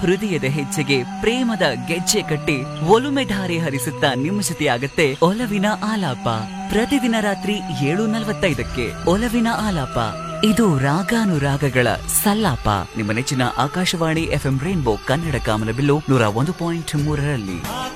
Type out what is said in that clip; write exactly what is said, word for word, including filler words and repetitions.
ಹೃದಯದ ಹೆಜ್ಜೆಗೆ ಪ್ರೇಮದ ಗೆಜ್ಜೆ ಕಟ್ಟಿ ಒಲುಮೆ ಧಾರೆ ಹರಿಸುತ್ತಾ ನಿಮ್ಮ ಜೊತೆಯಾಗತ್ತೆ ಒಲವಿನ ಆಲಾಪ. ಪ್ರತಿದಿನ ರಾತ್ರಿ ಏಳು ನಲವತ್ತೈದಕ್ಕೆ ಒಲವಿನ ಆಲಾಪ. ಇದು ರಾಗಾನುರಾಗಗಳ ಸಲ್ಲಾಪ. ನಿಮ್ಮ ನೆಚ್ಚಿನ ಆಕಾಶವಾಣಿ ಎಫ್ಎಂ ರೈನ್ಬೋ ಕನ್ನಡ ಕಾಮನಬಿಲ್ಲು ನೂರ ಒಂದು ಪಾಯಿಂಟ್ ಮೂರರಲ್ಲಿ.